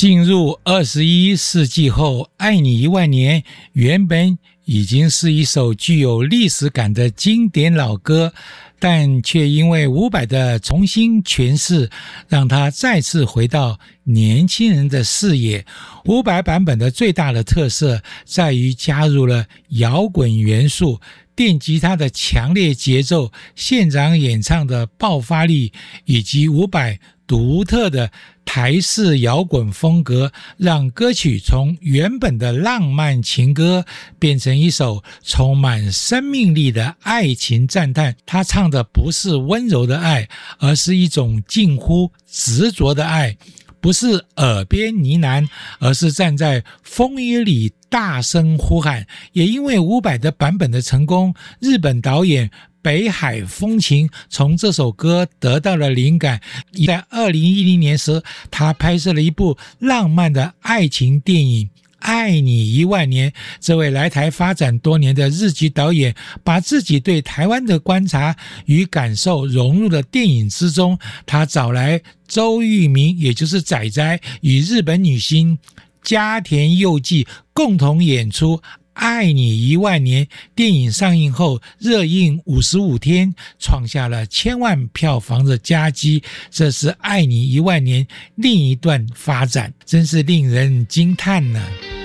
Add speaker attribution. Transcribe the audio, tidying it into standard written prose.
Speaker 1: 进入21世纪后，《爱你一万年》原本已经是一首具有历史感的经典老歌，但却因为伍佰的重新诠释，让它再次回到年轻人的视野。伍佰版本的最大的特色在于加入了摇滚元素，电吉他的强烈节奏，现场演唱的爆发力，以及伍佰独特的台式摇滚风格，让歌曲从原本的浪漫情歌变成一首充满生命力的爱情赞叹。他唱的不是温柔的爱，而是一种近乎执着的爱，不是耳边呢喃，而是站在风雨里大声呼喊。也因为伍佰的版本的成功，日本导演北海风情从这首歌得到了灵感，在2010年时，他拍摄了一部浪漫的爱情电影《爱你一万年》。这位来台发展多年的日籍导演，把自己对台湾的观察与感受融入了电影之中。他找来周渝民，也就是仔仔，与日本女星加田佑纪共同演出爱你一万年。电影上映后热映55天，创下了1000万票房的佳绩。这是爱你一万年另一段发展，真是令人惊叹呢。